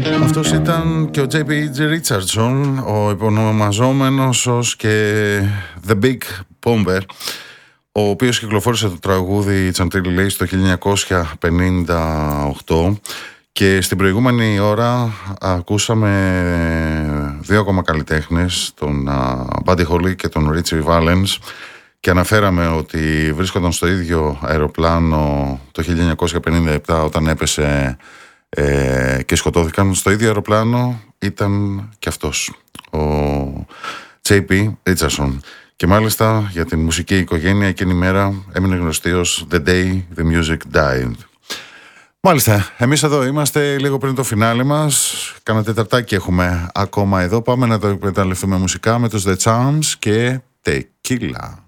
Αυτός ήταν και ο JP Richardson, ο υπονομαζόμενος ως και The Big Bomber, ο οποίος κυκλοφόρησε το τραγούδι Chantilly Lace το 1958, και στην προηγούμενη ώρα ακούσαμε δύο ακόμα καλλιτέχνες, τον Buddy Holly και τον Ritchie Valens, και αναφέραμε ότι βρίσκονταν στο ίδιο αεροπλάνο το 1957 όταν έπεσε και σκοτώθηκαν. Στο ίδιο αεροπλάνο ήταν και αυτός, ο JP Richardson. Και μάλιστα για την μουσική οικογένεια εκείνη η μέρα έμεινε γνωστή ως The Day The Music Died. Μάλιστα, εμείς εδώ είμαστε λίγο πριν το φινάλε μας. Κάνα τεταρτάκι έχουμε ακόμα εδώ. Πάμε να το εκμεταλλευτούμε μουσικά με τους The Charms και Tequila.